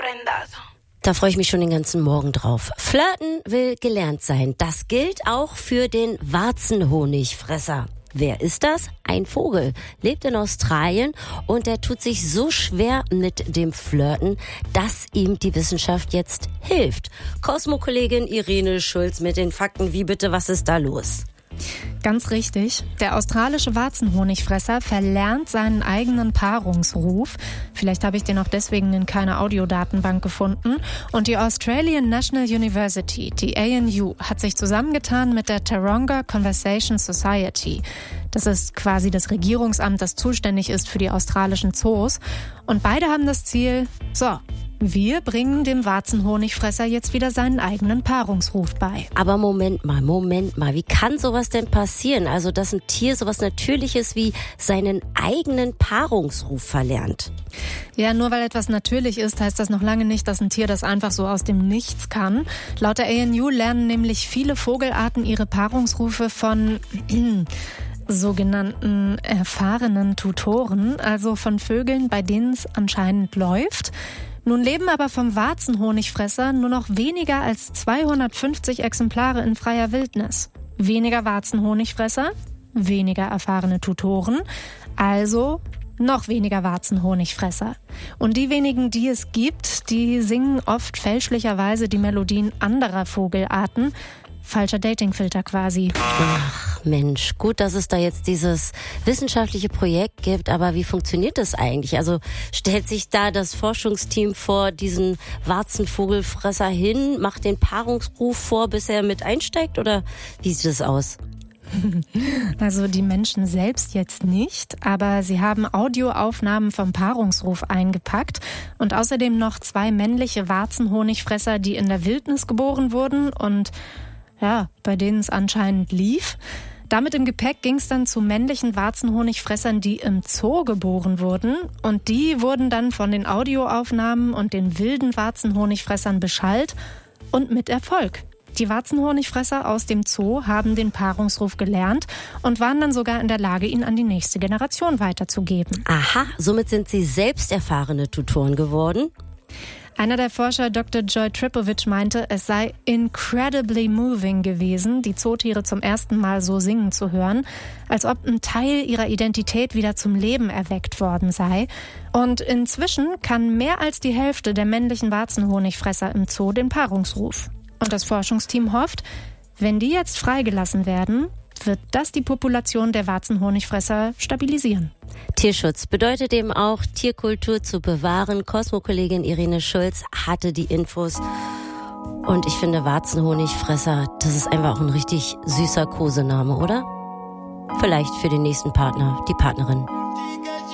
rendazo. Da freue ich mich schon den ganzen Morgen drauf. Flirten will gelernt sein. Das gilt auch für den Warzenhonigfresser. Wer ist das? Ein Vogel, lebt in Australien und der tut sich so schwer mit dem Flirten, dass ihm die Wissenschaft jetzt hilft. Cosmo-Kollegin Irene Schulz mit den Fakten. Wie bitte, was ist da los? Ganz richtig. Der australische Warzenhonigfresser verlernt seinen eigenen Paarungsruf. Vielleicht habe ich den auch deswegen in keiner Audiodatenbank gefunden. Und die Australian National University, die ANU, hat sich zusammengetan mit der Taronga Conversation Society. Das ist quasi das Regierungsamt, das zuständig ist für die australischen Zoos. Und beide haben das Ziel, wir bringen dem Warzenhonigfresser jetzt wieder seinen eigenen Paarungsruf bei. Aber Moment mal, wie kann sowas denn passieren? Also, dass ein Tier sowas Natürliches wie seinen eigenen Paarungsruf verlernt. Ja, nur weil etwas natürlich ist, heißt das noch lange nicht, dass ein Tier das einfach so aus dem Nichts kann. Laut der ANU lernen nämlich viele Vogelarten ihre Paarungsrufe von sogenannten erfahrenen Tutoren, also von Vögeln, bei denen es anscheinend läuft. Nun leben aber vom Warzenhonigfresser nur noch weniger als 250 Exemplare in freier Wildnis. Weniger Warzenhonigfresser, weniger erfahrene Tutoren, also noch weniger Warzenhonigfresser. Und die wenigen, die es gibt, die singen oft fälschlicherweise die Melodien anderer Vogelarten. Falscher Datingfilter quasi. Ach Mensch, gut, dass es da jetzt dieses wissenschaftliche Projekt gibt, aber wie funktioniert das eigentlich? Also stellt sich da das Forschungsteam vor diesen Warzenvogelfresser hin, macht den Paarungsruf vor, bis er mit einsteigt, oder wie sieht das aus? Also die Menschen selbst jetzt nicht, aber sie haben Audioaufnahmen vom Paarungsruf eingepackt und außerdem noch 2 männliche Warzenhonigfresser, die in der Wildnis geboren wurden und bei denen es anscheinend lief. Damit im Gepäck ging es dann zu männlichen Warzenhonigfressern, die im Zoo geboren wurden. Und die wurden dann von den Audioaufnahmen und den wilden Warzenhonigfressern beschallt und mit Erfolg. Die Warzenhonigfresser aus dem Zoo haben den Paarungsruf gelernt und waren dann sogar in der Lage, ihn an die nächste Generation weiterzugeben. Aha, somit sind sie selbst erfahrene Tutoren geworden? Einer der Forscher, Dr. Joy Tripovich, meinte, es sei incredibly moving gewesen, die Zootiere zum ersten Mal so singen zu hören, als ob ein Teil ihrer Identität wieder zum Leben erweckt worden sei. Und inzwischen kann mehr als die Hälfte der männlichen Warzenhonigfresser im Zoo den Paarungsruf. Und das Forschungsteam hofft, wenn die jetzt freigelassen werden, wird das die Population der Warzenhonigfresser stabilisieren. Tierschutz bedeutet eben auch, Tierkultur zu bewahren. Cosmo-Kollegin Irene Schulz hatte die Infos. Und ich finde, Warzenhonigfresser, das ist einfach auch ein richtig süßer Kosename, oder? Vielleicht für den nächsten Partner, die Partnerin.